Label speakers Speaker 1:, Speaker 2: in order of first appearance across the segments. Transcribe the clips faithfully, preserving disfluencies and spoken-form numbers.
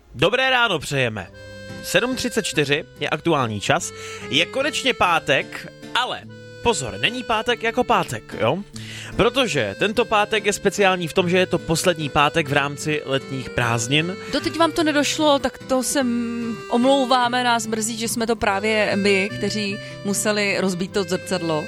Speaker 1: Dobré ráno přejeme. sedm třicet čtyři je aktuální čas. Je konečně pátek, ale pozor, není pátek jako pátek, jo? Protože tento pátek je speciální v tom, že je to poslední pátek v rámci letních prázdnin.
Speaker 2: Doteď vám to nedošlo, tak to se omlouváme, nás mrzí, že jsme to právě my, kteří museli rozbít to zrcadlo.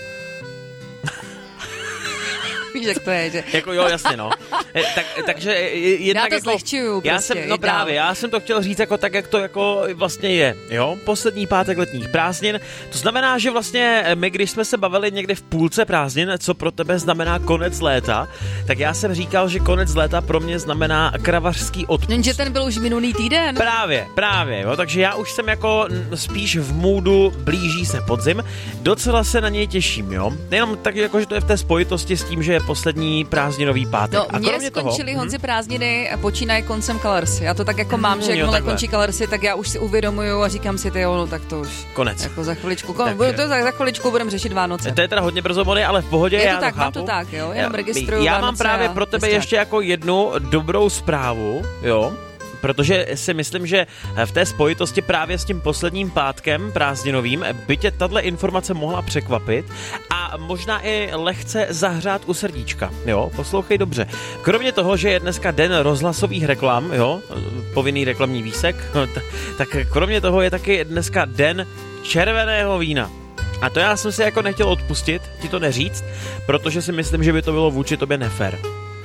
Speaker 2: Víš, jak to je, že...
Speaker 1: Jako jo, jasně, no. Tak, takže jednak
Speaker 2: já to
Speaker 1: jako,
Speaker 2: zlehčuju
Speaker 1: já
Speaker 2: prostě.
Speaker 1: jsem, no právě, já jsem to chtěl říct jako tak, jak to jako vlastně je, jo. Poslední pátek letních prázdnin. To znamená, že vlastně my, když jsme se bavili někde v půlce prázdnin, co pro tebe znamená konec léta, tak já jsem říkal, že konec léta pro mě znamená kravařský odpust.
Speaker 2: Jenže ten byl už minulý týden.
Speaker 1: Právě, právě, jo. Takže já už jsem jako spíš v můdu blíží se podzim. Docela se na něj těším, jo. Jenom tak, jako, že to je v té spojitosti s tím, že je poslední prázdninový pátek.
Speaker 2: No,
Speaker 1: a
Speaker 2: mě
Speaker 1: kromě
Speaker 2: skončily
Speaker 1: toho,
Speaker 2: Honzi
Speaker 1: hm?
Speaker 2: prázdniny a počínají koncem Colors. Já to tak jako mám,
Speaker 1: Hmm,
Speaker 2: že
Speaker 1: jo,
Speaker 2: jakmile
Speaker 1: takhle.
Speaker 2: končí Colorsy, tak já už si uvědomuju a říkám si, tyjo, no tak to už.
Speaker 1: Konec.
Speaker 2: Jako za chviličku.
Speaker 1: Tak,
Speaker 2: Budu to za, za chviličku budeme řešit Vánoce.
Speaker 1: To je teda hodně brzo, Mody, ale v pohodě,
Speaker 2: Je to
Speaker 1: já
Speaker 2: tak,
Speaker 1: to
Speaker 2: mám
Speaker 1: chápu.
Speaker 2: to tak, jo, jenom registruju
Speaker 1: Já mám
Speaker 2: Vánoce
Speaker 1: právě
Speaker 2: a
Speaker 1: pro tebe
Speaker 2: strach.
Speaker 1: ještě jako jednu dobrou zprávu, jo. Protože si myslím, že v té spojitosti právě s tím posledním pátkem prázdninovým by tě tato informace mohla překvapit a možná i lehce zahřát u srdíčka, jo, poslouchej dobře. Kromě toho, že je dneska den rozhlasových reklam, jo, povinný reklamní výsek, tak kromě toho je taky dneska den červeného vína. A to já jsem si jako nechtěl odpustit, ti to neříct, protože si myslím, že by to bylo vůči tobě nefér.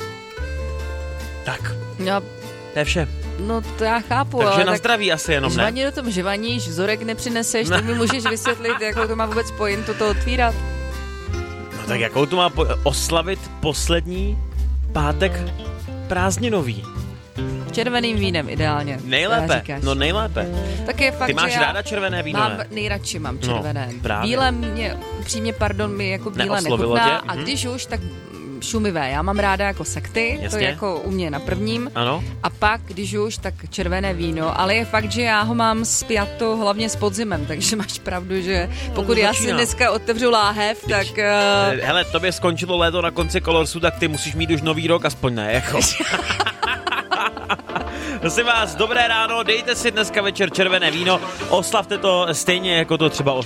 Speaker 1: Tak,
Speaker 2: No,
Speaker 1: to je vše.
Speaker 2: no to já chápu,
Speaker 1: Takže
Speaker 2: ale
Speaker 1: na
Speaker 2: tak
Speaker 1: zdraví asi jenom, ne?
Speaker 2: žvaní do tom žvaníš, vzorek nepřineseš, tak mi můžeš vysvětlit, jakou to má vůbec pointu to otvírat.
Speaker 1: No tak jakou to má po- oslavit poslední pátek prázdninový?
Speaker 2: Červeným vínem ideálně.
Speaker 1: Nejlépe,
Speaker 2: říkáš.
Speaker 1: no nejlépe.
Speaker 2: Tak je fakt,
Speaker 1: Ty máš
Speaker 2: že já
Speaker 1: ráda červené víno,
Speaker 2: mám,
Speaker 1: ne?
Speaker 2: nejradši mám červené.
Speaker 1: No, právě.
Speaker 2: Bílé mě, upřímně, pardon, mi jako bílé
Speaker 1: Neoslovilo
Speaker 2: nechutná
Speaker 1: tě?
Speaker 2: a
Speaker 1: Mhm.
Speaker 2: když už, tak mm, šumivé. Já mám ráda jako sekty, to
Speaker 1: Jasně.
Speaker 2: je jako u mě na prvním.
Speaker 1: Ano?
Speaker 2: A pak, když už, tak červené víno, ale je fakt, že já ho mám spjato hlavně s podzimem, takže máš pravdu, že pokud
Speaker 1: to
Speaker 2: já si
Speaker 1: začíná.
Speaker 2: dneska otevřu láhev, tak... Uh,
Speaker 1: Hele, tobě skončilo léto na konci Colorsu, tak ty musíš mít už nový rok, aspoň ne, jako. Prosím vás, dobré ráno, dejte si dneska večer červené víno, oslavte to stejně, jako to třeba